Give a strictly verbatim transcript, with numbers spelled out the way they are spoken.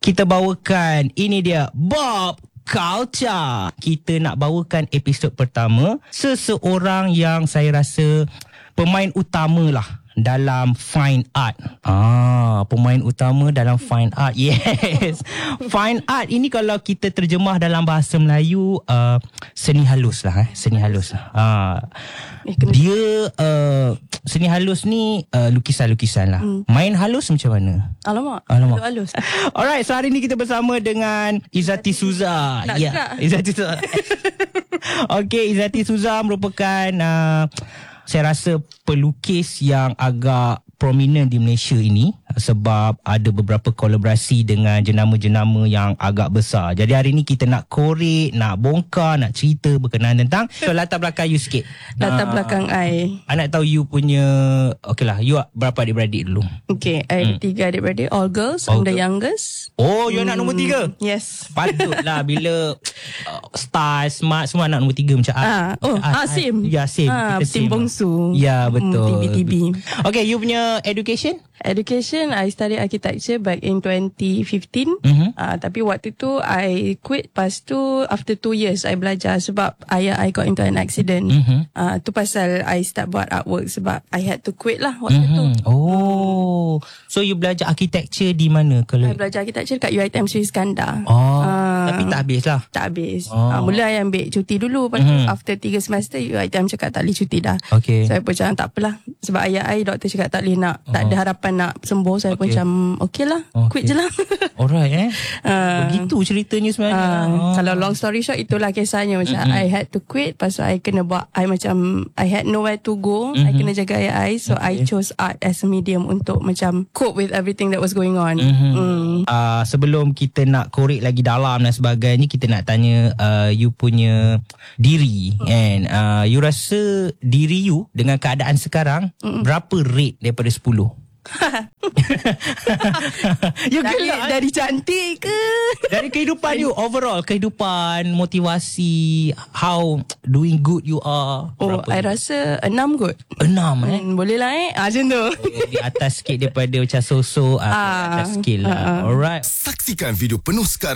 kita bawakan, ini dia Bob Culture. Kita nak bawakan episod pertama, seseorang yang saya rasa pemain utama lah dalam fine art. Ah, pemain utama dalam fine art. Yes. Fine art ini kalau kita terjemah dalam bahasa Melayu, uh, seni halus lah eh. Seni halus. Ah. Dia uh, seni halus ni uh, lukisan-lukisan lah. Hmm. Main halus macam mana? Alamak. Alamak. Halus. Alright, so hari ni kita bersama dengan Izzati Suza. Nak Ya, yeah. Izzati Suza. Okay, Izzati Suza merupakan uh, saya rasa pelukis yang agak prominent di Malaysia ini sebab ada beberapa kolaborasi dengan jenama-jenama yang agak besar. Jadi hari ni kita nak korek, nak bongkar, nak cerita berkenaan tentang so, latar belakang you sikit. Latar uh, belakang I. I nak tahu you punya, okay lah, you berapa adik-beradik dulu? Okay, I ada hmm. tiga adik-beradik, all girls. All I'm the girl. youngest. Oh, you hmm. anak nombor tiga? Yes. Patutlah bila uh, star, smart, semua anak nombor tiga macam ah. I. Oh, ah, same. Ya, same. Ah, kita tim same. bongsu. Ya, betul. Hmm, T B T B. Okay, you punya education? Education, I studied architecture back in twenty fifteen. Mm-hmm. Uh, tapi waktu tu I quit. Lepas tu after two years I belajar sebab ayah I got into an accident. Mm-hmm. Uh, tu pasal I start buat artwork sebab I had to quit lah waktu mm-hmm. tu. Oh, so you belajar architecture di mana? Kalau I belajar architecture kat U I T M Sri Iskandar. Oh, uh, tapi tak habis lah. Tak habis. Oh. Uh, mula I ambil cuti dulu. Lepas mm-hmm. tu after tiga semester U I T M cakap tak boleh cuti dah. Okay. So I pun macam tak apalah. Sebab ayah I doktor cakap tak boleh nak, oh. tak ada harapan nak sembuh. Saya okay. pun macam okay lah, okay. quit je lah. Alright eh. Uh, Begitu ceritanya sebenarnya. Uh, oh. Kalau long story short, itulah kisahnya. Macam mm-hmm. I had to quit. Lepas tu I kena buat, I macam I had nowhere to go. Mm-hmm. I kena jaga ayah I. So okay. I chose art as a medium untuk macam cope with everything that was going on. Mm-hmm. mm. uh, Sebelum kita nak korek lagi dalam dan sebagainya, kita nak tanya uh, you punya diri kan. uh, You rasa diri you dengan keadaan sekarang mm-hmm. berapa rate daripada sepuluh? You dari, gelak dari cantik ke? Dari kehidupan you overall, kehidupan, motivasi, how doing good you are. Oh, I you? rasa enam kot. Enam eh hmm, boleh lah eh ah, macam tu. oh, Di atas sikit daripada macam so-so ah, atas skill lah. ah, ah. Alright. Saksikan video penuh sekarang